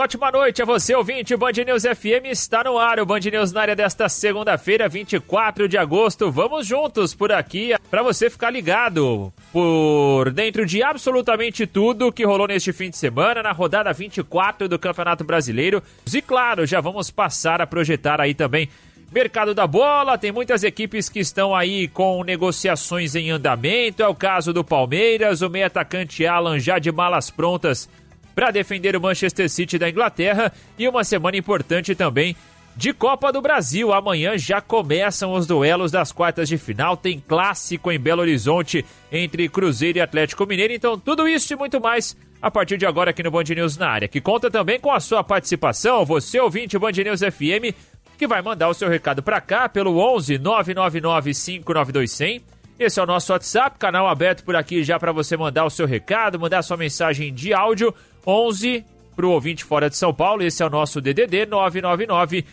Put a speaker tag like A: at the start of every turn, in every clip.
A: ótima noite a você, ouvinte. O Band News FM está no ar. O Band News na área desta segunda-feira, 24 de agosto. Vamos juntos por aqui para você ficar ligado por dentro de absolutamente tudo que rolou neste fim de semana, na rodada 24 do Campeonato Brasileiro. E claro, já vamos passar a projetar aí também mercado da bola. Tem muitas equipes que estão aí com negociações em andamento. É o caso do Palmeiras, o meio atacante Alan já de malas prontas para defender o Manchester City da Inglaterra, e uma semana importante também de Copa do Brasil. Amanhã já começam os duelos das quartas de final, tem clássico em Belo Horizonte entre Cruzeiro e Atlético Mineiro, então tudo isso e muito mais a partir de agora aqui no Band News na área, que conta também com a sua participação, você ouvinte Band News FM, que vai mandar o seu recado para cá pelo 11 999 592 100. Esse é o nosso WhatsApp, canal aberto por aqui já para você mandar o seu recado, mandar sua mensagem de áudio, 11 para o ouvinte fora de São Paulo, esse é o nosso DDD 999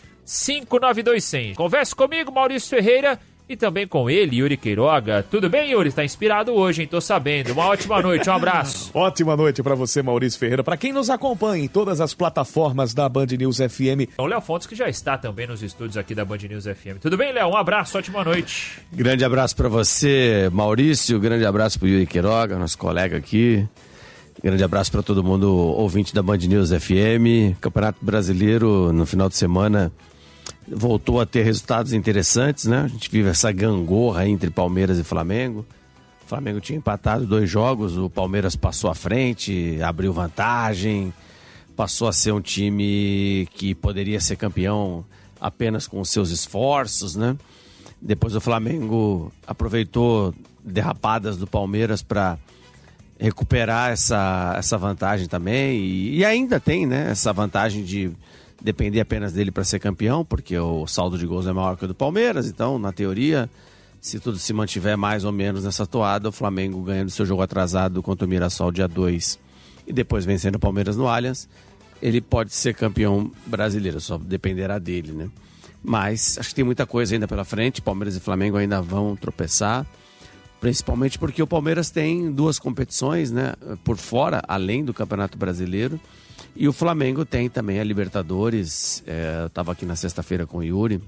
A: 592 100. Converse comigo, Maurício Ferreira, e também com ele, Yuri Queiroga. Tudo bem, Yuri? Está inspirado hoje, hein? Tô sabendo. Uma ótima noite, um abraço.
B: Ótima noite para você, Maurício Ferreira. Para quem nos acompanha em todas as plataformas da Band News FM.
A: O Léo Fontes, que já está também nos estúdios aqui da Band News FM. Tudo bem, Léo? Um abraço, ótima noite.
C: Grande abraço para você, Maurício. Grande abraço para o Yuri Queiroga, nosso colega aqui. Grande abraço para todo mundo, ouvinte da Band News FM. Campeonato Brasileiro, no final de semana, voltou a ter resultados interessantes, né? A gente vive essa gangorra entre Palmeiras e Flamengo. O Flamengo tinha empatado 2 jogos, o Palmeiras passou à frente, abriu vantagem, passou a ser um time que poderia ser campeão apenas com os seus esforços, né? Depois o Flamengo aproveitou derrapadas do Palmeiras para recuperar essa vantagem também, e ainda tem, né, essa vantagem de depender apenas dele para ser campeão, porque o saldo de gols é maior que o do Palmeiras. Então, na teoria, se tudo se mantiver mais ou menos nessa toada, o Flamengo ganhando seu jogo atrasado contra o Mirassol dia 2 e depois vencendo o Palmeiras no Allianz, ele pode ser campeão brasileiro, só dependerá dele, né? Mas acho que tem muita coisa ainda pela frente. Palmeiras e Flamengo ainda vão tropeçar, principalmente porque o Palmeiras tem 2 competições, né, por fora, além do Campeonato Brasileiro. E o Flamengo tem também a Libertadores. Eu estava aqui na sexta-feira com o Yuri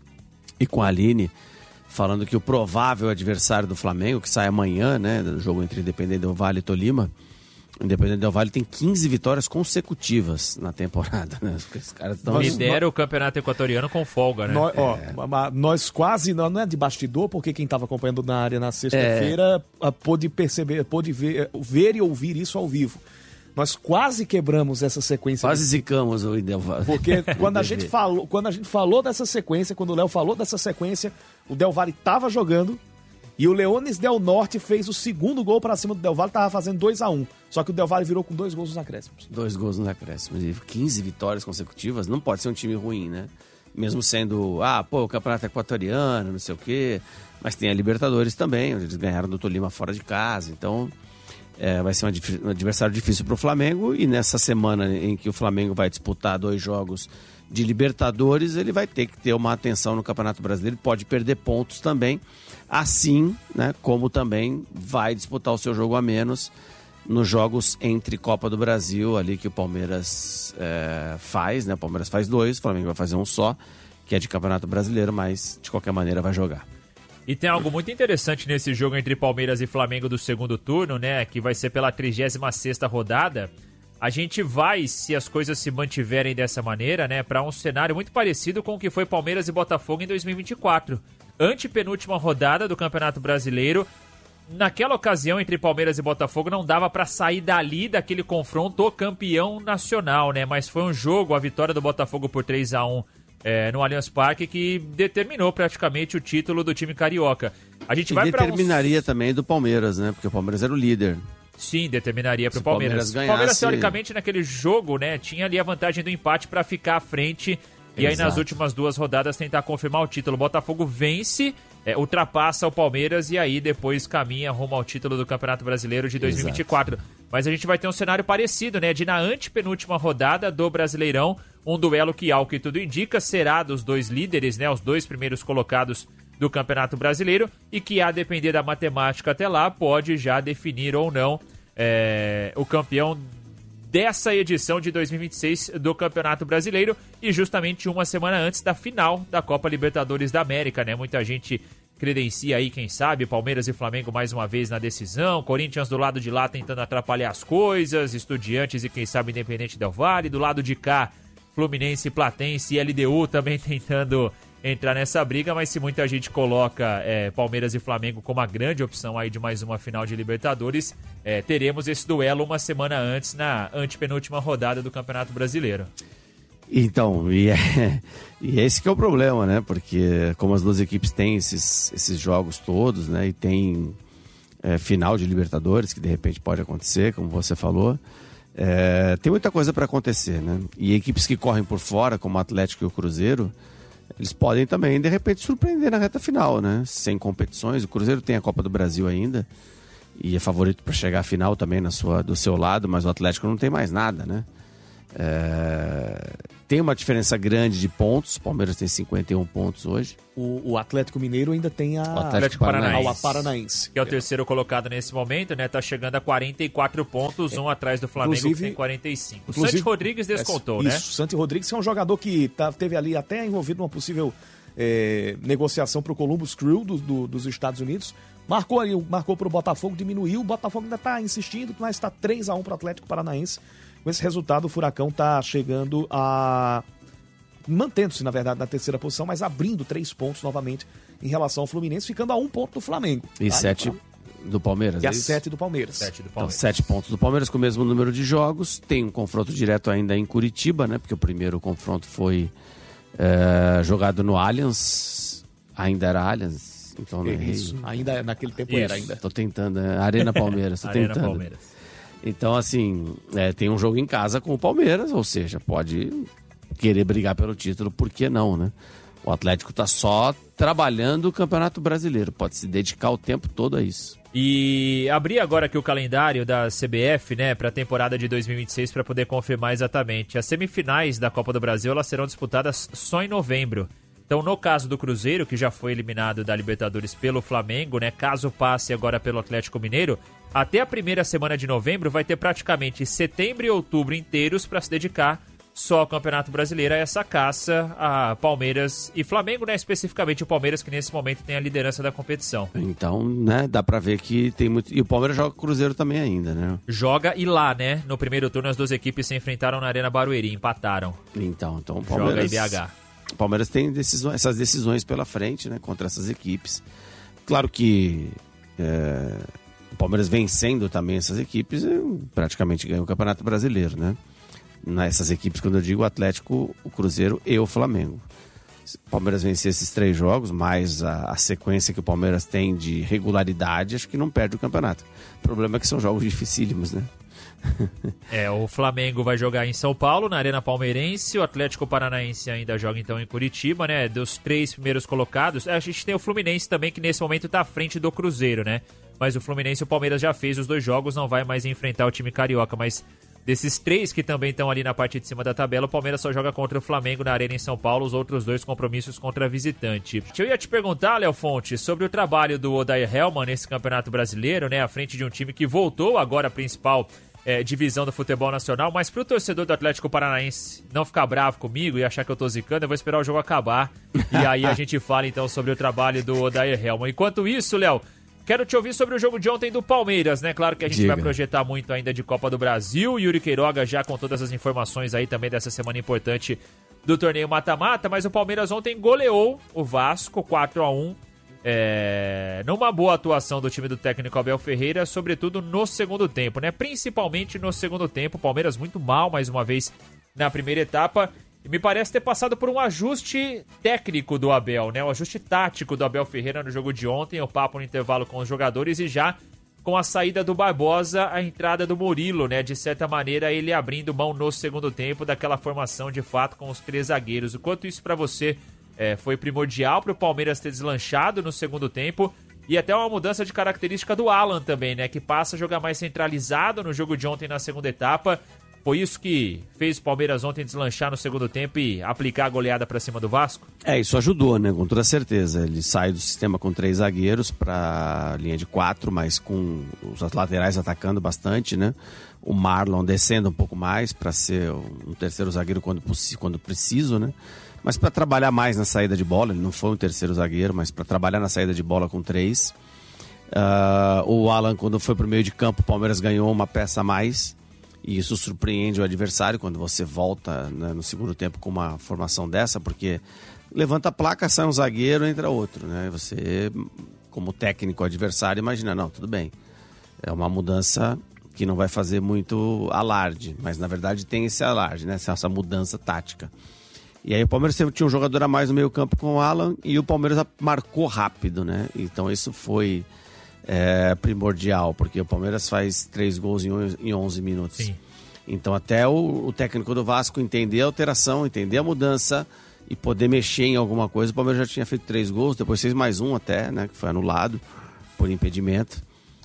C: e com a Aline, falando que o provável adversário do Flamengo, que sai amanhã, né, do jogo entre Independente Del Valle e Tolima, o Independente Del Valle tem 15 vitórias consecutivas na temporada, né? Os caras estão...
A: Lidera o campeonato equatoriano com folga, né?
B: Nós quase, não é de bastidor, porque quem estava acompanhando na área na sexta-feira pôde perceber, pôde ver e ouvir isso ao vivo. Nós quase quebramos essa sequência.
C: Quase zicamos o Del Valle.
B: Porque quando a gente falou dessa sequência, quando o Léo falou dessa sequência, o Del Valle estava jogando e o Leones Del Norte fez o segundo gol para cima do Del Valle, estava fazendo 2-1. Só que o Del Valle virou com 2 gols nos acréscimos.
C: 2 gols nos acréscimos. 15 vitórias consecutivas, não pode ser um time ruim, né? Mesmo sendo, o campeonato equatoriano, não sei o quê. Mas tem a Libertadores também, onde eles ganharam do Tolima fora de casa, então... vai ser um adversário difícil para o Flamengo, e nessa semana em que o Flamengo vai disputar 2 jogos de Libertadores, ele vai ter que ter uma atenção no Campeonato Brasileiro, pode perder pontos também, assim, né, como também vai disputar o seu jogo a menos nos jogos entre Copa do Brasil, ali que o Palmeiras faz, né? O Palmeiras faz 2, o Flamengo vai fazer um só, que é de Campeonato Brasileiro, mas de qualquer maneira vai jogar.
A: E tem algo muito interessante nesse jogo entre Palmeiras e Flamengo do segundo turno, né? Que vai ser pela 36ª rodada. A gente vai, se as coisas se mantiverem dessa maneira, né? Para um cenário muito parecido com o que foi Palmeiras e Botafogo em 2024. Antepenúltima rodada do Campeonato Brasileiro. Naquela ocasião, entre Palmeiras e Botafogo, não dava para sair dali daquele confronto o campeão nacional, né? Mas foi um jogo, a vitória do Botafogo por 3-1 no Allianz Parque, que determinou praticamente o título do time carioca. A gente vai
C: determinaria também do Palmeiras, né? Porque o Palmeiras era o líder.
A: Sim, determinaria para o Palmeiras. O Palmeiras, teoricamente, naquele jogo, né, tinha ali a vantagem do empate para ficar à frente. E aí, nas últimas 2 rodadas, tentar confirmar o título. O Botafogo vence, ultrapassa o Palmeiras e aí depois caminha rumo ao título do Campeonato Brasileiro de 2024. Exato. Mas a gente vai ter um cenário parecido, né? De na antepenúltima rodada do Brasileirão, um duelo que, ao que tudo indica, será dos 2 líderes, né? Os 2 primeiros colocados do Campeonato Brasileiro, e que, a depender da matemática até lá, pode já definir ou não o campeão dessa edição de 2026 do Campeonato Brasileiro e justamente uma semana antes da final da Copa Libertadores da América, né? Muita gente credencia aí, quem sabe, Palmeiras e Flamengo mais uma vez na decisão, Corinthians do lado de lá tentando atrapalhar as coisas, Estudiantes e quem sabe Independente Del Valle, do lado de cá Fluminense, Platense e LDU também tentando entrar nessa briga, mas se muita gente coloca Palmeiras e Flamengo como a grande opção aí de mais uma final de Libertadores, teremos esse duelo uma semana antes na antepenúltima rodada do Campeonato Brasileiro.
C: Então, e esse que é o problema, né? Porque como as duas equipes têm esses jogos todos, né? E tem final de Libertadores, que de repente pode acontecer, como você falou, tem muita coisa para acontecer, né? E equipes que correm por fora, como o Atlético e o Cruzeiro, eles podem também, de repente, surpreender na reta final, né? Sem competições. O Cruzeiro tem a Copa do Brasil ainda e é favorito para chegar à final também do seu lado, mas o Atlético não tem mais nada, né? Tem uma diferença grande de pontos. O Palmeiras tem 51 pontos hoje.
B: O Atlético Mineiro ainda tem
C: o Atlético
B: Paranaense,
A: que é o terceiro colocado nesse momento, né? Tá chegando a 44 pontos, um atrás do Flamengo, que tem 45. O Santi Rodrigues descontou, né?
B: Isso, o Santi Rodrigues é um jogador que teve ali até envolvido numa possível negociação para o Columbus Crew dos Estados Unidos. Marcou para o Botafogo, diminuiu. O Botafogo ainda está insistindo, mas está 3-1 para o Atlético Paranaense. Com esse resultado, o Furacão está chegando mantendo-se, na verdade, na terceira posição, mas abrindo 3 pontos novamente em relação ao Fluminense, ficando a 1 ponto do Flamengo.
C: E 7 do Palmeiras.
B: E a 7 do Palmeiras.
C: Então, 7 pontos do Palmeiras com o mesmo número de jogos. Tem um confronto direto ainda em Curitiba, né? Porque o primeiro confronto foi jogado no Allianz. Ainda era Allianz. Então,
B: isso. Ainda naquele tempo era ainda.
C: Tô tentando. Arena Palmeiras.
A: Arena Palmeiras.
C: Então, assim, tem um jogo em casa com o Palmeiras, ou seja, pode querer brigar pelo título, por que não, né? O Atlético está só trabalhando o Campeonato Brasileiro, pode se dedicar o tempo todo a isso.
A: E abri agora aqui o calendário da CBF, né, para a temporada de 2026, para poder confirmar exatamente. As semifinais da Copa do Brasil, elas serão disputadas só em novembro. Então, no caso do Cruzeiro, que já foi eliminado da Libertadores pelo Flamengo, né, caso passe agora pelo Atlético Mineiro, até a primeira semana de novembro vai ter praticamente setembro e outubro inteiros para se dedicar só ao Campeonato Brasileiro, a essa caça a Palmeiras e Flamengo, né, especificamente o Palmeiras, que nesse momento tem a liderança da competição.
C: Então, né, dá pra ver que tem muito... E o Palmeiras joga com o Cruzeiro também ainda, né?
A: Joga e lá, né, no primeiro turno as duas equipes se enfrentaram na Arena Barueri, empataram.
C: Então o Palmeiras...
A: Joga em BH.
C: O Palmeiras tem essas decisões pela frente, né, contra essas equipes. Claro que o Palmeiras vencendo também essas equipes, praticamente ganha o Campeonato Brasileiro, né? Nessas equipes, quando eu digo o Atlético, o Cruzeiro e o Flamengo. Se o Palmeiras vencer esses 3 jogos, mais a sequência que o Palmeiras tem de regularidade, acho que não perde o campeonato. O problema é que são jogos dificílimos, né?
A: O Flamengo vai jogar em São Paulo, na Arena Palmeirense. O Atlético Paranaense ainda joga então em Curitiba, né? Dos 3 primeiros colocados, a gente tem o Fluminense também, que nesse momento tá à frente do Cruzeiro, né? Mas o Fluminense e o Palmeiras já fez os 2 jogos, não vai mais enfrentar o time carioca, mas desses 3 que também estão ali na parte de cima da tabela, o Palmeiras só joga contra o Flamengo na Arena em São Paulo, os outros 2 compromissos contra visitante. Eu ia te perguntar, Léo Fonte, sobre o trabalho do Odair Hellmann nesse Campeonato Brasileiro, né? À frente de um time que voltou agora à principal divisão do futebol nacional, mas pro torcedor do Atlético Paranaense não ficar bravo comigo e achar que eu tô zicando, eu vou esperar o jogo acabar e aí a gente fala então sobre o trabalho do Odair Hellmann. Enquanto isso, Léo, quero te ouvir sobre o jogo de ontem do Palmeiras, né? Claro que a gente vai projetar muito ainda de Copa do Brasil. Yuri Queiroga já com todas as informações aí também dessa semana importante do torneio mata-mata, mas o Palmeiras ontem goleou o Vasco 4-1. Numa boa atuação do time do técnico Abel Ferreira, sobretudo no segundo tempo, né? Principalmente no segundo tempo. O Palmeiras muito mal, mais uma vez, na primeira etapa. E me parece ter passado por um ajuste técnico do Abel, né? Um ajuste tático do Abel Ferreira no jogo de ontem, o papo no intervalo com os jogadores e já com a saída do Barbosa, a entrada do Murilo, né? De certa maneira, ele abrindo mão no segundo tempo daquela formação de fato com os 3 zagueiros. O quanto isso pra você foi primordial para o Palmeiras ter deslanchado no segundo tempo e até uma mudança de característica do Alan também, né? Que passa a jogar mais centralizado no jogo de ontem na segunda etapa. Foi isso que fez o Palmeiras ontem deslanchar no segundo tempo e aplicar a goleada para cima do Vasco?
C: Isso ajudou, né? Com toda certeza. Ele sai do sistema com 3 zagueiros para linha de 4, mas com os laterais atacando bastante, né? O Marlon descendo um pouco mais para ser um terceiro zagueiro quando preciso, né? Mas para trabalhar mais na saída de bola, ele não foi um terceiro zagueiro, mas para trabalhar na saída de bola com 3. O Alan, quando foi para o meio de campo, o Palmeiras ganhou uma peça a mais. E isso surpreende o adversário quando você volta, né, no segundo tempo com uma formação dessa, porque levanta a placa, sai um zagueiro, entra outro, né? Você, como técnico adversário, imagina, não, tudo bem. É uma mudança que não vai fazer muito alarde, mas na verdade tem esse alarde, né? Essa mudança tática. E aí o Palmeiras tinha um jogador a mais no meio campo com o Alan e o Palmeiras marcou rápido, né? Então isso foi primordial, porque o Palmeiras faz 3 gols em 11 minutos.
A: Sim.
C: Então até o técnico do Vasco entender a alteração, entender a mudança e poder mexer em alguma coisa. O Palmeiras já tinha feito 3 gols, depois fez mais um até, né? Que foi anulado por impedimento.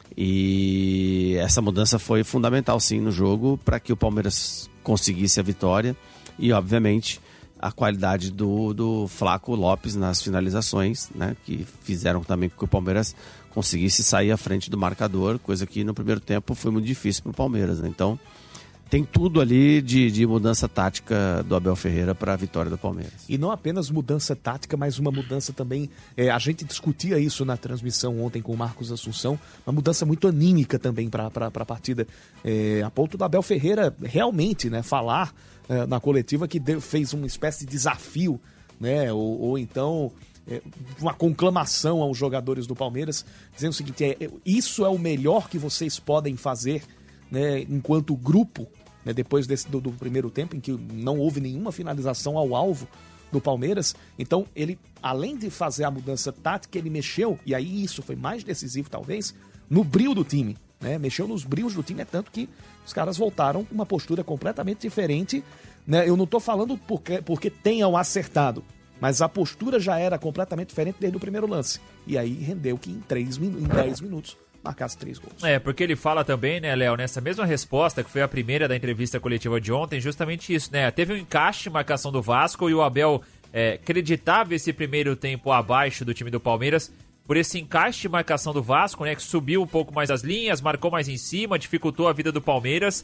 C: E essa mudança foi fundamental sim no jogo para que o Palmeiras conseguisse a vitória e obviamente a qualidade do Flaco Lopes nas finalizações, né, que fizeram também com que o Palmeiras conseguisse sair à frente do marcador, coisa que no primeiro tempo foi muito difícil para o Palmeiras, né? Então tem tudo ali de mudança tática do Abel Ferreira para a vitória do Palmeiras.
B: E não apenas mudança tática, mas uma mudança também, a gente discutia isso na transmissão ontem com o Marcos Assunção, uma mudança muito anímica também para a partida, a ponto do Abel Ferreira realmente, né, falar na coletiva que fez uma espécie de desafio, né, ou então uma conclamação aos jogadores do Palmeiras, dizendo o seguinte, isso é o melhor que vocês podem fazer, né, enquanto grupo, né, depois do primeiro tempo, em que não houve nenhuma finalização ao alvo do Palmeiras. Então ele, além de fazer a mudança tática, ele mexeu, e aí isso foi mais decisivo talvez, no brio do time, né? Mexeu nos brios do time, é tanto que os caras voltaram com uma postura completamente diferente, né? Eu não estou falando porque tenham acertado, mas a postura já era completamente diferente desde o primeiro lance. E aí rendeu que em 10 minutos marcasse 3 gols.
A: Porque ele fala também, né, Léo, nessa mesma resposta, que foi a primeira da entrevista coletiva de ontem, justamente isso, né? Teve um encaixe de marcação do Vasco e o Abel acreditava esse primeiro tempo abaixo do time do Palmeiras por esse encaixe de marcação do Vasco, né, que subiu um pouco mais as linhas, marcou mais em cima, dificultou a vida do Palmeiras,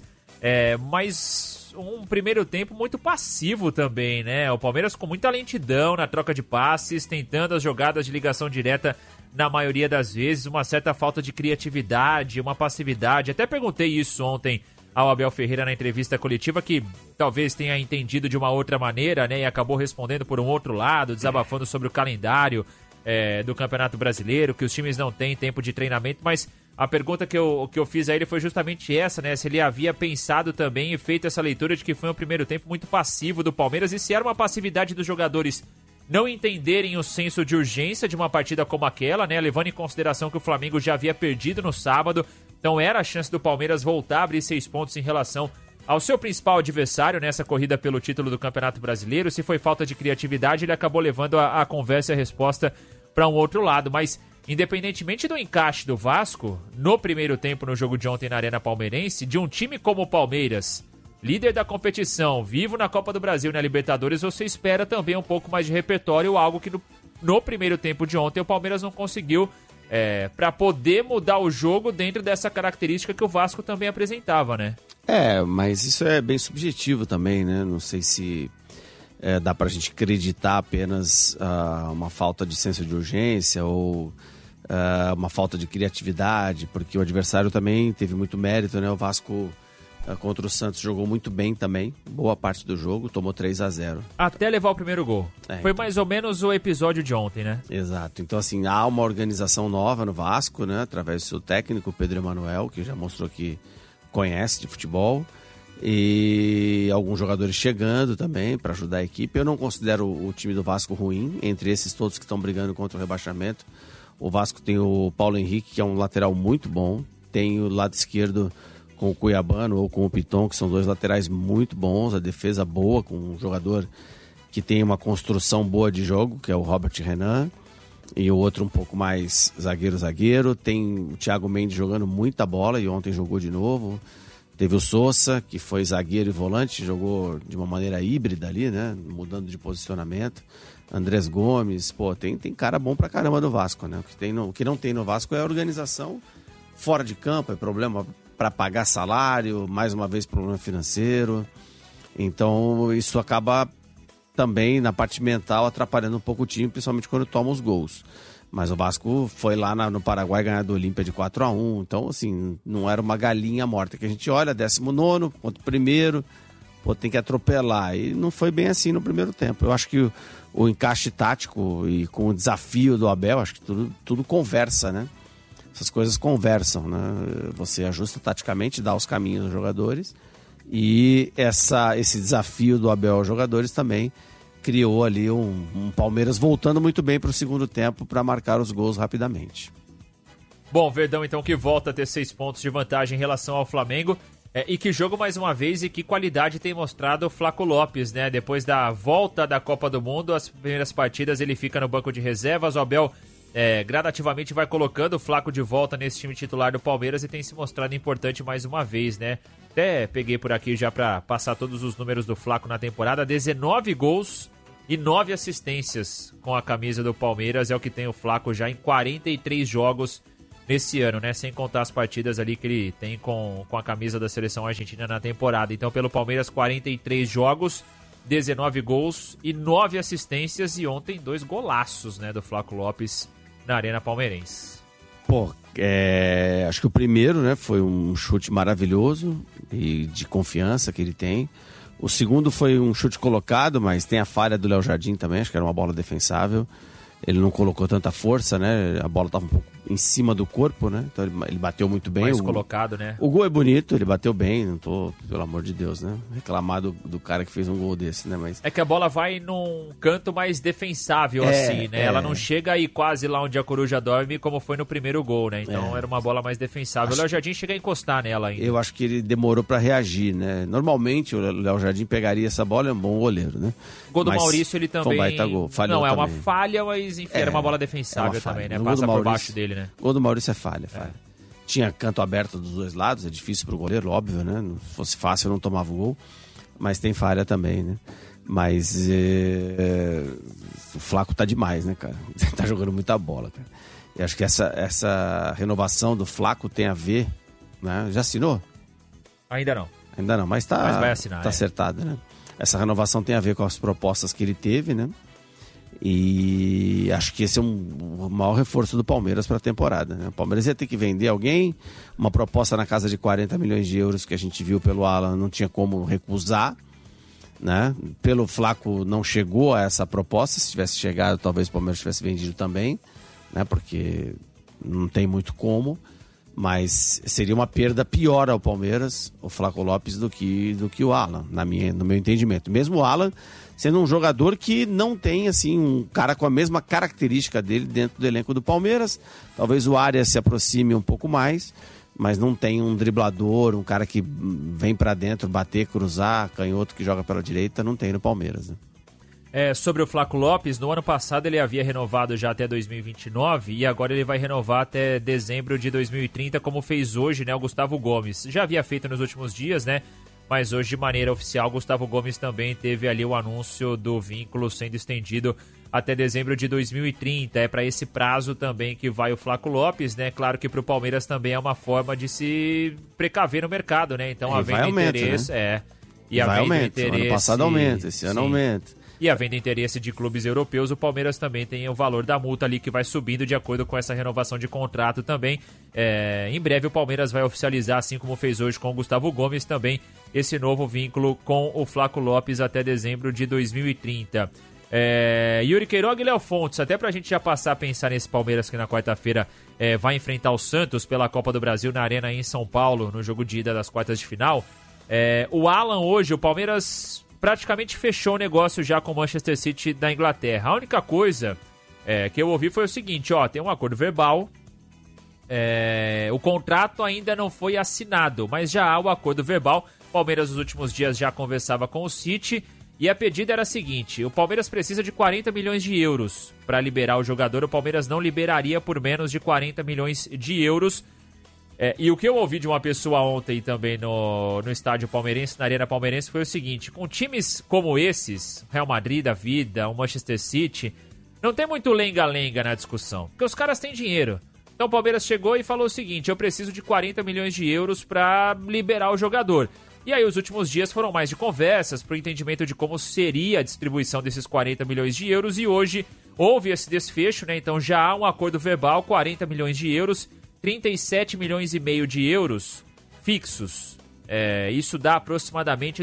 A: mas um primeiro tempo muito passivo também, né? O Palmeiras com muita lentidão na troca de passes, tentando as jogadas de ligação direta na maioria das vezes, uma certa falta de criatividade, uma passividade. Até perguntei isso ontem ao Abel Ferreira na entrevista coletiva, que talvez tenha entendido de uma outra maneira, né? E acabou respondendo por um outro lado, desabafando sobre o calendário do Campeonato Brasileiro, que os times não têm tempo de treinamento, mas a pergunta que eu fiz a ele foi justamente essa, né? Se ele havia pensado também e feito essa leitura de que foi um primeiro tempo muito passivo do Palmeiras e se era uma passividade dos jogadores não entenderem o senso de urgência de uma partida como aquela, né? Levando em consideração que o Flamengo já havia perdido no sábado, então era a chance do Palmeiras voltar a abrir 6 pontos em relação ao seu principal adversário nessa corrida pelo título do Campeonato Brasileiro. Se foi falta de criatividade, ele acabou levando a conversa e a resposta para um outro lado, mas independentemente do encaixe do Vasco, no primeiro tempo no jogo de ontem na Arena Palmeirense, de um time como o Palmeiras, líder da competição, vivo na Copa do Brasil e na Libertadores, você espera também um pouco mais de repertório, algo que no primeiro tempo de ontem o Palmeiras não conseguiu para poder mudar o jogo dentro dessa característica que o Vasco também apresentava, né?
C: Mas isso é bem subjetivo também, né? Não sei se dá pra gente acreditar apenas uma falta de senso de urgência ou uma falta de criatividade, porque o adversário também teve muito mérito, né? O Vasco contra o Santos jogou muito bem também, boa parte do jogo, tomou 3-0.
A: Até levar o primeiro gol. Foi
C: então,
A: mais ou menos o episódio de ontem, né?
C: Exato. Então, assim, há uma organização nova no Vasco, né? Através do seu técnico, Pedro Emanuel, que já mostrou que conhece de futebol. E alguns jogadores chegando também para ajudar a equipe. Eu não considero o time do Vasco ruim, entre esses todos que estão brigando contra o rebaixamento. O Vasco tem o Paulo Henrique, que é um lateral muito bom. Tem o lado esquerdo com o Cuiabano ou com o Piton, que são 2 laterais muito bons. A defesa boa, com um jogador que tem uma construção boa de jogo, que é o Robert Renan. E o outro um pouco mais zagueiro. Tem o Thiago Mendes jogando muita bola e ontem jogou de novo. Teve o Sousa, que foi zagueiro e volante, jogou de uma maneira híbrida ali, né? Mudando de posicionamento. Andrés Gomes, tem cara bom pra caramba do Vasco, né? O que não tem no Vasco é a organização fora de campo, é problema para pagar salário, mais uma vez problema financeiro. Então isso acaba também na parte mental atrapalhando um pouco o time, principalmente quando toma os gols. Mas o Vasco foi lá no Paraguai ganhar do Olímpia de 4-1, então assim, não era uma galinha morta que a gente olha, 19º contra o primeiro, tem que atropelar. E não foi bem assim no primeiro tempo. Eu acho que o encaixe tático e com o desafio do Abel, acho que tudo conversa, né? Essas coisas conversam, né? Você ajusta taticamente, dá os caminhos aos jogadores e esse desafio do Abel aos jogadores também criou ali um Palmeiras voltando muito bem para o segundo tempo para marcar os gols rapidamente.
A: Bom, Verdão então que volta a ter 6 pontos de vantagem em relação ao Flamengo. E que jogo mais uma vez e que qualidade tem mostrado o Flaco Lopes, né? Depois da volta da Copa do Mundo, as primeiras partidas ele fica no banco de reservas, o Abel gradativamente vai colocando o Flaco de volta nesse time titular do Palmeiras e tem se mostrado importante mais uma vez, né? Até peguei por aqui já para passar todos os números do Flaco na temporada, 19 gols e 9 assistências com a camisa do Palmeiras, é o que tem o Flaco já em 43 jogos nesse ano, né? Sem contar as partidas ali que ele tem com a camisa da seleção argentina na temporada. Então, pelo Palmeiras, 43 jogos, 19 gols e 9 assistências. E ontem, 2 golaços, né, do Flaco Lopes na Arena Palmeirense.
C: Acho que o primeiro, né, foi um chute maravilhoso e de confiança que ele tem. O segundo foi um chute colocado, mas tem a falha do Léo Jardim também, acho que era uma bola defensável. Ele não colocou tanta força, né? A bola estava um pouco em cima do corpo, né? Então ele bateu muito bem.
A: Mais colocado, né?
C: O gol é bonito, ele bateu bem, não tô, pelo amor de Deus, né? Reclamar do cara que fez um gol desse, né? Mas...
A: É que a bola vai num canto mais defensável, assim, né? Ela não chega aí quase lá onde a coruja dorme, como foi no primeiro gol, né? Então era uma bola mais defensável. O Léo Jardim chega a encostar nela ainda.
C: Eu acho que ele demorou pra reagir, né? Normalmente o Léo Jardim pegaria essa bola, é um bom goleiro, né?
A: O gol do Maurício, ele também...
C: Foi um baita gol. Falhou
A: não, é
C: também.
A: uma falha, mas enfim, era uma bola defensável também, né? Passa por baixo dele, né?
C: O gol do Maurício é falha. Tinha canto aberto dos dois lados, é difícil pro goleiro, óbvio, né? Se fosse fácil, eu não tomava o gol. Mas tem falha também, né? Mas o Flaco tá demais, né, cara? Tá jogando muita bola, cara. E acho que essa renovação do Flaco tem a ver, né? Já assinou?
A: Ainda não.
C: Ainda não, mas
A: vai assinar,
C: tá acertado, né? Essa renovação tem a ver com as propostas que ele teve, né? E acho que esse é o maior reforço do Palmeiras para a temporada, né? O Palmeiras ia ter que vender alguém, uma proposta na casa de 40 milhões de euros que a gente viu pelo Alan, não tinha como recusar, né? Pelo Flaco não chegou a essa proposta, se tivesse chegado talvez o Palmeiras tivesse vendido também, né? Porque não tem muito como, mas seria uma perda pior ao Palmeiras, o Flaco Lopes, do que o Alan, no meu entendimento. Mesmo o Alan sendo um jogador que não tem assim um cara com a mesma característica dele dentro do elenco do Palmeiras. Talvez o Arias se aproxime um pouco mais, mas não tem um driblador, um cara que vem pra dentro, bater, cruzar, canhoto que joga pela direita, não tem no Palmeiras, né?
A: Sobre o Flaco Lopes, no ano passado ele havia renovado já até 2029 e agora ele vai renovar até dezembro de 2030, como fez hoje, né, o Gustavo Gomes. Já havia feito nos últimos dias, né? Mas hoje, de maneira oficial, Gustavo Gomes também teve ali o anúncio do vínculo sendo estendido até dezembro de 2030. É para esse prazo também que vai o Flaco Lopes, né? Claro que para o Palmeiras também é uma forma de se precaver no mercado, né? Então, havendo interesse...
C: Né?
A: E havendo interesse...
C: Ano passado aumenta, esse ano aumenta.
A: E havendo interesse de clubes europeus, o Palmeiras também tem o valor da multa ali que vai subindo de acordo com essa renovação de contrato também. Em breve o Palmeiras vai oficializar, assim como fez hoje com o Gustavo Gomes, também esse novo vínculo com o Flaco Lopes até dezembro de 2030. Yuri Queiroga e Léo Fontes, até pra gente já passar a pensar nesse Palmeiras que na quarta-feira vai enfrentar o Santos pela Copa do Brasil na Arena em São Paulo, no jogo de ida das quartas de final. O Alan hoje, o Palmeiras praticamente fechou o negócio já com o Manchester City da Inglaterra. A única coisa que eu ouvi foi o seguinte, tem um acordo verbal, o contrato ainda não foi assinado, mas já há o acordo verbal. O Palmeiras nos últimos dias já conversava com o City e a pedida era a seguinte: o Palmeiras precisa de 40 milhões de euros para liberar o jogador, o Palmeiras não liberaria por menos de 40 milhões de euros. E o que eu ouvi de uma pessoa ontem também no estádio palmeirense, na Arena Palmeirense, foi o seguinte: com times como esses, Real Madrid da vida, o Manchester City, não tem muito lenga-lenga na discussão, porque os caras têm dinheiro. Então o Palmeiras chegou e falou o seguinte: eu preciso de 40 milhões de euros para liberar o jogador. E aí os últimos dias foram mais de conversas para o entendimento de como seria a distribuição desses 40 milhões de euros, e hoje houve esse desfecho, né? Então já há um acordo verbal, 40 milhões de euros, 37 milhões e meio de euros fixos. Isso dá aproximadamente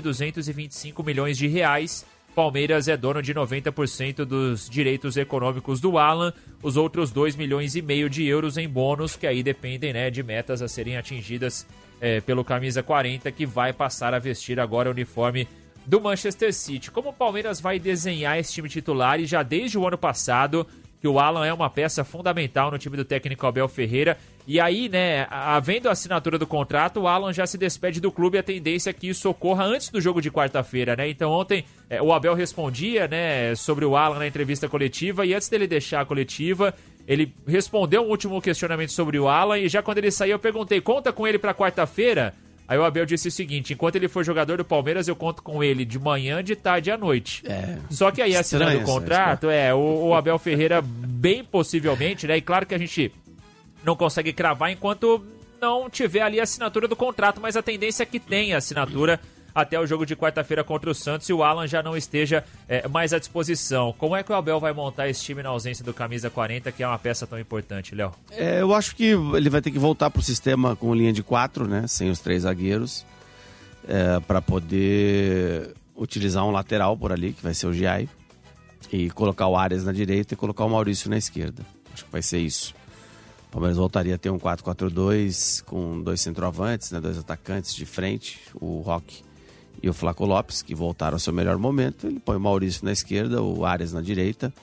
A: 225 milhões de reais. Palmeiras é dono de 90% dos direitos econômicos do Alan, os outros 2 milhões e meio de euros em bônus, que aí dependem, né, de metas a serem atingidas pelo Camisa 40, que vai passar a vestir agora o uniforme do Manchester City. Como o Palmeiras vai desenhar esse time titular, e já desde o ano passado que o Alan é uma peça fundamental no time do técnico Abel Ferreira, e aí, né, havendo a assinatura do contrato, o Alan já se despede do clube, e a tendência é que isso ocorra antes do jogo de quarta-feira, né? Então ontem o Abel respondia, né, sobre o Alan na entrevista coletiva, e antes dele deixar a coletiva, ele respondeu um último questionamento sobre o Alan, e já quando ele saiu eu perguntei: conta com ele pra quarta-feira? Aí o Abel disse o seguinte: enquanto ele for jogador do Palmeiras, eu conto com ele de manhã, de tarde e à noite. Só que aí, assinando o contrato, o Abel Ferreira, bem possivelmente, né? E claro que a gente não consegue cravar enquanto não tiver ali a assinatura do contrato, mas a tendência é que tenha assinatura até o jogo de quarta-feira contra o Santos, e o Alan já não esteja mais à disposição. Como é que o Abel vai montar esse time na ausência do Camisa 40, que é uma peça tão importante, Léo?
C: Eu acho que ele vai ter que voltar pro sistema com linha de 4, né, sem os 3 zagueiros, para poder utilizar um lateral por ali, que vai ser o Giai, e colocar o Arias na direita e colocar o Maurício na esquerda. Acho que vai ser isso. O Palmeiras voltaria a ter um 4-4-2 com 2 centroavantes, né, 2 atacantes de frente, o Roque e o Flaco Lopes, que voltaram ao seu melhor momento. Ele põe o Maurício na esquerda, o Arias na direita,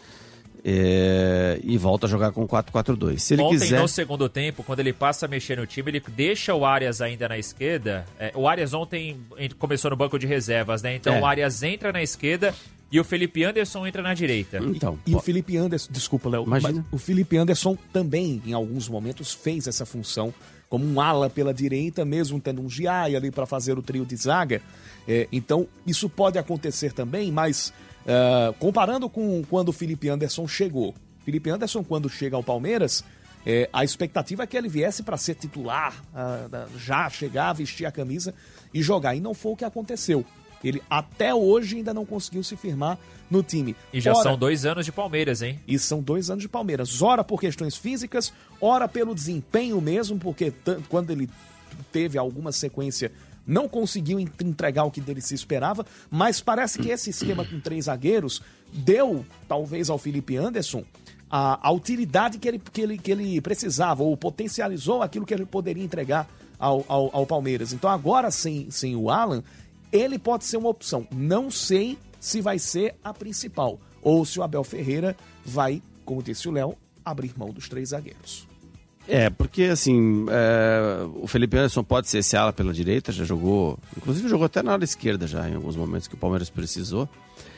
C: e volta a jogar com 4-4-2. Se ele
A: ontem,
C: quiser...
A: no segundo tempo, quando ele passa a mexer no time, ele deixa o Arias ainda na esquerda. O Arias ontem começou no banco de reservas, né? Então o Arias entra na esquerda e o Felipe Anderson entra na direita.
B: Então, e o Felipe Anderson, desculpa, Léo, mas o Felipe Anderson também, em alguns momentos, fez essa função como um ala pela direita, mesmo tendo um Giai ali para fazer o trio de zaga. Então, isso pode acontecer também, mas comparando com quando o Felipe Anderson chegou. Felipe Anderson, quando chega ao Palmeiras, a expectativa é que ele viesse para ser titular, já chegar, vestir a camisa e jogar. E não foi o que aconteceu. Ele até hoje ainda não conseguiu se firmar no time.
A: E já são 2 anos de Palmeiras, hein?
B: E são 2 anos de Palmeiras. Ora por questões físicas, ora pelo desempenho mesmo, porque quando ele teve alguma sequência, não conseguiu entregar o que dele se esperava, mas parece que esse esquema com 3 zagueiros deu, talvez, ao Felipe Anderson a utilidade que ele precisava, ou potencializou aquilo que ele poderia entregar ao Palmeiras. Então agora, sem o Alan, ele pode ser uma opção. Não sei se vai ser a principal, ou se o Abel Ferreira vai, como disse o Léo, abrir mão dos 3 zagueiros.
C: Porque assim, o Felipe Anderson pode ser esse ala pela direita, já jogou, inclusive jogou até na ala esquerda já, em alguns momentos que o Palmeiras precisou.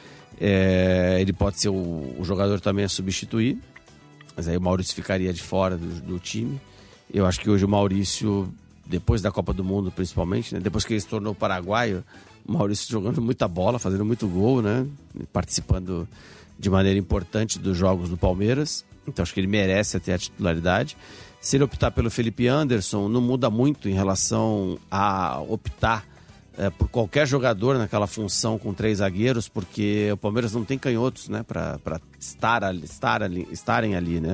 C: Ele pode ser o jogador também a substituir, mas aí o Maurício ficaria de fora do time. Eu acho que hoje o Maurício, depois da Copa do Mundo principalmente, né, depois que ele se tornou paraguaio, o Maurício jogando muita bola, fazendo muito gol, né, participando de maneira importante dos jogos do Palmeiras. Então acho que ele merece até a titularidade. Se ele optar pelo Felipe Anderson, não muda muito em relação a optar por qualquer jogador naquela função com 3 zagueiros, porque o Palmeiras não tem canhotos, né, para estarem ali, né?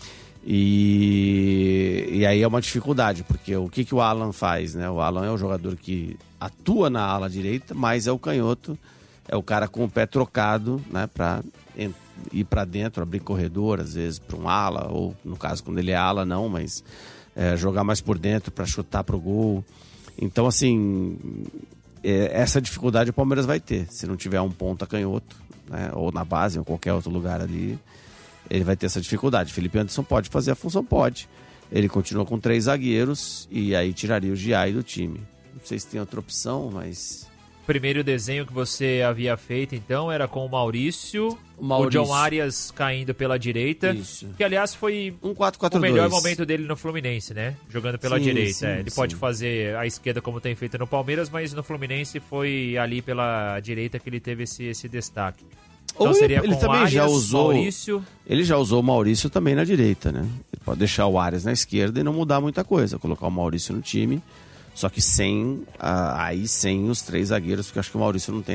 C: E aí é uma dificuldade, porque o que o Alan faz, né? O Alan é o jogador que atua na ala direita, mas é o canhoto, é o cara com o pé trocado, né, para ir para dentro, abrir corredor, às vezes para um ala, ou no caso quando ele é ala não, mas jogar mais por dentro para chutar pro gol. Então assim, essa dificuldade o Palmeiras vai ter, se não tiver um ponta canhoto, né, ou na base ou qualquer outro lugar ali, ele vai ter essa dificuldade. Felipe Anderson pode fazer a função? Pode. Ele continua com 3 zagueiros e aí tiraria o Giai do time. Não sei se tem outra opção, mas
A: primeiro desenho que você havia feito, então, era com o Maurício. O John Arias caindo pela direita.
C: Isso.
A: Que, aliás, foi
C: um 4-4-2.
A: O melhor momento dele no Fluminense, né? Jogando pela direita.
C: Sim,
A: ele pode fazer a esquerda como tem feito no Palmeiras, mas no Fluminense foi ali pela direita que ele teve esse destaque. Então seria
C: ele
A: com
C: também
A: Arias,
C: já usou,
A: Maurício...
C: Ele já usou o Maurício também na direita, né? Ele pode deixar o Arias na esquerda e não mudar muita coisa. Colocar o Maurício no time, só que sem os 3 zagueiros, porque eu acho que o Maurício não tem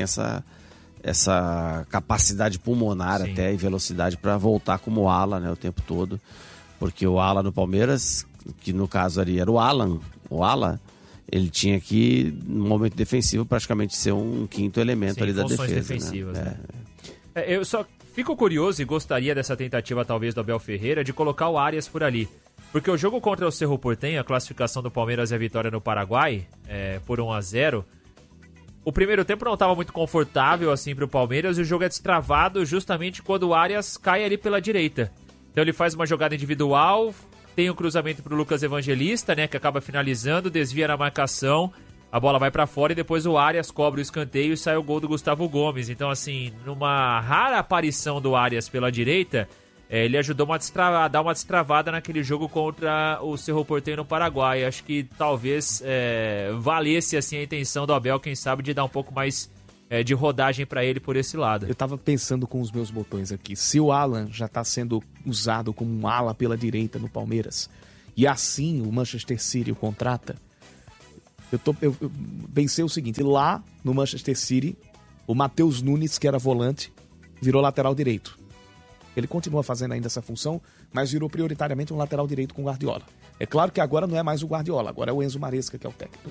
C: essa capacidade pulmonar até e velocidade para voltar como ala, né, o tempo todo. Porque o ala no Palmeiras, que no caso ali era o ala, ele tinha que, no momento defensivo, praticamente ser um quinto elemento ali da defesa.
A: Defensivas, né? Eu só fico curioso e gostaria dessa tentativa, talvez, do Abel Ferreira, de colocar o Arias por ali. Porque o jogo contra o Cerro Porteño, a classificação do Palmeiras e a vitória no Paraguai, por 1-0, o primeiro tempo não estava muito confortável assim para o Palmeiras e o jogo é destravado justamente quando o Arias cai ali pela direita. Então ele faz uma jogada individual, tem um cruzamento para o Lucas Evangelista, né, que acaba finalizando, desvia na marcação, a bola vai para fora e depois o Arias cobre o escanteio e sai o gol do Gustavo Gomes. Então, assim, numa rara aparição do Arias pela direita, ele ajudou a dar uma destravada naquele jogo contra o Cerro Porteño no Paraguai. Acho que talvez valesse assim, a intenção do Abel, quem sabe, de dar um pouco mais de rodagem para ele por esse lado.
B: Eu tava pensando com os meus botões aqui. Se o Alan já tá sendo usado como um ala pela direita no Palmeiras, e assim o Manchester City o contrata, eu pensei o seguinte: lá no Manchester City, o Matheus Nunes, que era volante, virou lateral direito. Ele continua fazendo ainda essa função, mas virou prioritariamente um lateral direito com o Guardiola. É claro que agora não é mais o Guardiola, agora é o Enzo Maresca que é o técnico.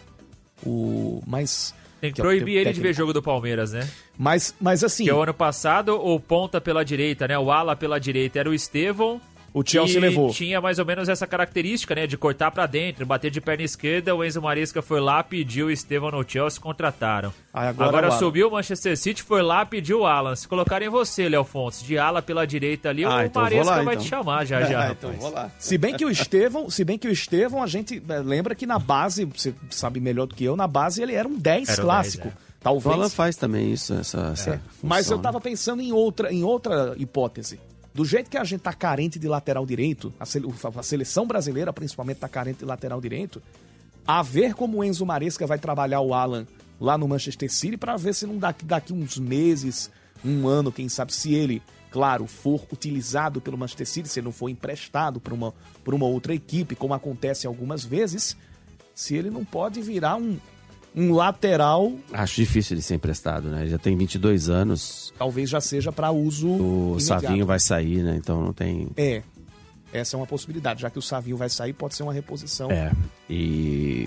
A: Tem que proibir ele de ver jogo do Palmeiras, né?
B: Mas assim...
A: Que o ano passado, o ponta pela direita, né? O ala pela direita era o Estevão.
B: O Chelsea levou.
A: Tinha mais ou menos essa característica, né? De cortar pra dentro, bater de perna esquerda. O Enzo Maresca foi lá, pediu o Estevão no Chelsea, contrataram. Agora subiu o Manchester City, foi lá, pediu o Alan. Se colocarem você, Léo Fontes, de ala pela direita ali, o
C: então
A: Maresca vai te chamar já.
C: Então vou lá.
B: Se bem que o Estevão, a gente lembra que na base, você sabe melhor do que eu, na base ele era um 10 clássico. Talvez.
C: O Alan faz também isso, essa função,
B: mas eu tava pensando em outra hipótese. Do jeito que a gente tá carente de lateral direito, a seleção brasileira principalmente tá carente de lateral direito, a ver como o Enzo Maresca vai trabalhar o Alan lá no Manchester City para ver se não daqui uns meses, um ano, quem sabe, se ele, claro, for utilizado pelo Manchester City, se ele não for emprestado por uma outra equipe, como acontece algumas vezes, se ele não pode virar um lateral...
C: Acho difícil ele ser emprestado, né? Ele já tem 22 anos.
B: Talvez já seja para uso
C: O
B: imediato.
C: Savinho vai sair, né? Então não tem...
B: Essa é uma possibilidade. Já que o Savinho vai sair, pode ser uma reposição.
C: E...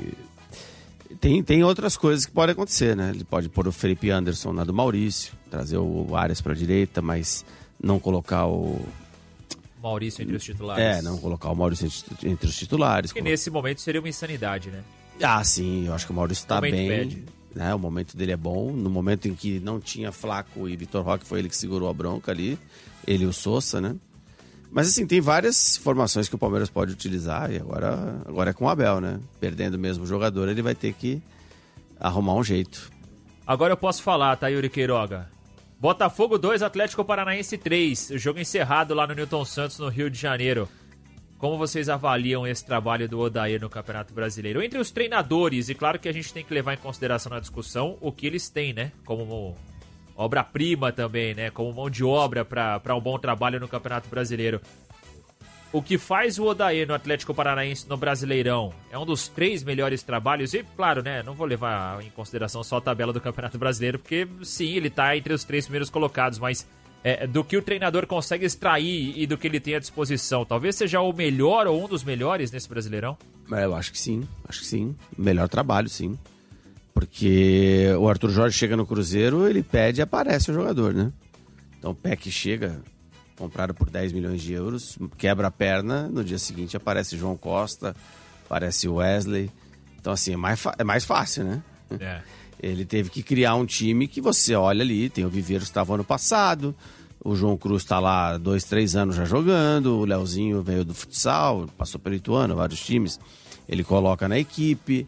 C: Tem outras coisas que podem acontecer, né? Ele pode pôr o Felipe Anderson na do Maurício, trazer o Arias para a direita, mas não colocar o...
A: Maurício entre os titulares.
C: Não colocar o Maurício entre os titulares.
A: Que nesse momento seria uma insanidade, né?
C: Sim, eu acho que o Maurício tá bem, né? O momento dele é bom. No momento em que não tinha Flaco e Vitor Roque, foi ele que segurou a bronca ali. Ele e o Sousa, né? Mas assim, tem várias formações que o Palmeiras pode utilizar e agora é com o Abel, né? Perdendo mesmo o jogador, ele vai ter que arrumar um jeito.
A: Agora eu posso falar, tá, Yuri Queiroga? Botafogo 2, Atlético Paranaense 3. O jogo encerrado lá no Newton Santos, no Rio de Janeiro. Como vocês avaliam esse trabalho do Odair no Campeonato Brasileiro? Entre os treinadores, e claro que a gente tem que levar em consideração na discussão o que eles têm, né? Como obra-prima também, né? Como mão de obra para um bom trabalho no Campeonato Brasileiro. O que faz o Odair no Atlético Paranaense no Brasileirão é um dos 3 melhores trabalhos. E, claro, né? Não vou levar em consideração só a tabela do Campeonato Brasileiro, porque, sim, ele tá entre os 3 primeiros colocados, mas... do que o treinador consegue extrair e do que ele tem à disposição, talvez seja o melhor ou um dos melhores nesse Brasileirão?
C: Eu acho que sim. Melhor trabalho, sim. Porque o Arthur Jorge chega no Cruzeiro, ele pede e aparece o jogador, né? Então o Peck chega, comprado por 10 milhões de euros, quebra a perna, no dia seguinte aparece João Costa, aparece Wesley. Então assim, é mais fácil, né? Ele teve que criar um time que você olha ali, tem o Viveiro que estava ano passado, o João Cruz está lá 2, 3 anos já jogando, o Leozinho veio do futsal, passou pelo Ituano, vários times, ele coloca na equipe,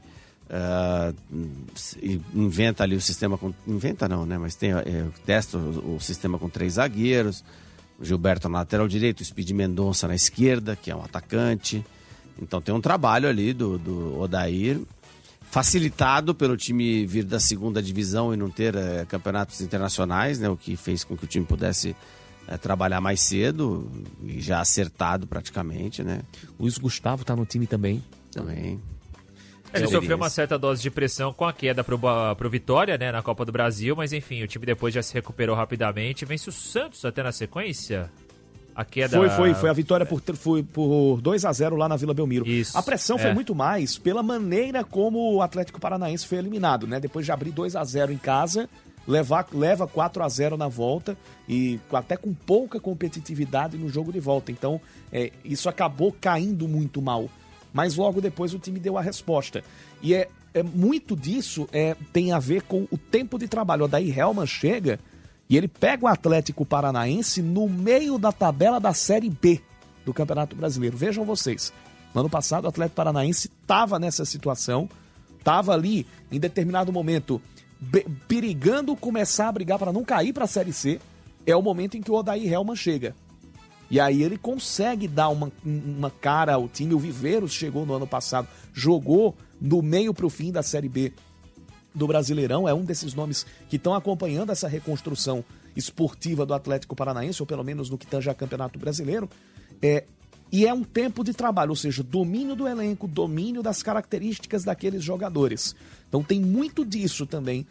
C: inventa ali o sistema inventa não, né? Mas testa o sistema com 3 zagueiros, o Gilberto na lateral direito, o Speed Mendonça na esquerda, que é um atacante. Então tem um trabalho ali do Odair, facilitado pelo time vir da segunda divisão e não ter campeonatos internacionais, né? O que fez com que o time pudesse trabalhar mais cedo e já acertado praticamente, né?
B: Luiz Gustavo tá no time também.
A: Ele sofreu uma certa dose de pressão com a queda pro Vitória, né, na Copa do Brasil, mas enfim, o time depois já se recuperou rapidamente. Vence o Santos até na sequência. A queda...
B: Foi a vitória por 2-0 lá na Vila Belmiro.
A: Isso,
B: a pressão foi muito mais pela maneira como o Atlético Paranaense foi eliminado, né? Depois de abrir 2-0 em casa, leva 4-0 na volta e até com pouca competitividade no jogo de volta. Então, isso acabou caindo muito mal. Mas logo depois o time deu a resposta. E muito disso tem a ver com o tempo de trabalho. O Odair Hellmann chega e ele pega o Atlético Paranaense no meio da tabela da Série B do Campeonato Brasileiro. Vejam vocês, no ano passado o Atlético Paranaense estava nessa situação, estava ali em determinado momento perigando começar a brigar para não cair para a Série C. É o momento em que o Odair Hellmann chega. E aí ele consegue dar uma cara ao time. O Viveiros chegou no ano passado, jogou do meio para o fim da Série B do Brasileirão. É um desses nomes que estão acompanhando essa reconstrução esportiva do Atlético Paranaense, ou pelo menos no que tange a Campeonato Brasileiro. E é um tempo de trabalho, ou seja, domínio do elenco, domínio das características daqueles jogadores. Então tem muito disso também